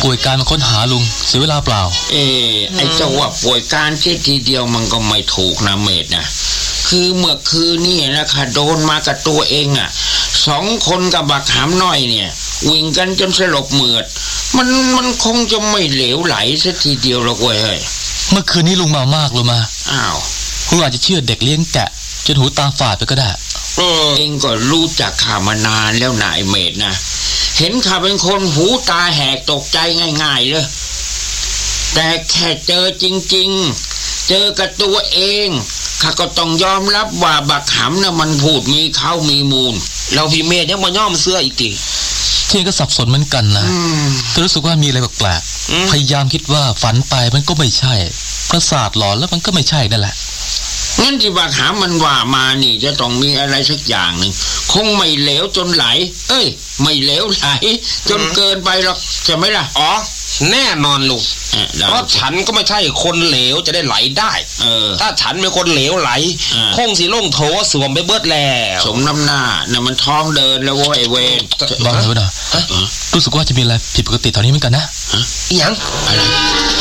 ป่วยการมาค้นหาลุงเสียเวลาเปล่าไอ้เจ้าว่าป่วยการแค่ทีเดียวมันก็ไม่ถูกนะเมธนะคือเมื่อคืนนี่นะคะโดนมากับตัวเอง2 คนกับบักหามน้อยเนี่ยวิ่งกันจนสลบเหมือดมันคงจะไม่เหลวไหลสักทีเดียวหรอกเว้ยเมื่อคืนนี้ลุงเมามากเลยมาอ้าวลุงอาจจะเชื่อเด็กเลี้ยงแกะจนหูตาฝาดไปก็ได้เองก็รู้จักข้ามานานแล้วนายเมธนะเห็นข้าเป็นคนหูตาแหกตกใจง่ายๆเลยแต่แค่เจอจริงๆเจอกับตัวเองข้าก็ต้องยอมรับว่าบักหำนะมันพูดมีเขามีมูลเราพี่เมธยังมาย่อมเสื้ออีกทีที่ก็สับสนเหมือนกันนะแต่รู้สึกว่ามีอะไรแปลกๆพยายามคิดว่าฝันไปมันก็ไม่ใช่ประสาทหลอนแล้วมันก็ไม่ใช่นั่นแหละงั้นที่บักหำมันว่ามานี่จะต้องมีอะไรสักอย่างหนึ่งคงไม่เหลวจนไหลไม่เหลวไหลจนเกินไปหรอกใช่ไหมล่ะอ๋อแน่นอนลุงเพราะฉันก็ไม่ใช่คนเหลวจะได้ไหลได้ถ้าฉันเป็นคนเหลวไหลคงสิลงโถสวมไปเบิดแล้วสมน้ำหน้าน่ะมันท้องเดินแล้วเว้ยเวรบ้าเลยนะรู้สึกว่าจะมีอะไรผิดปกติแถวนี้เหมือนกันนะยังอะไร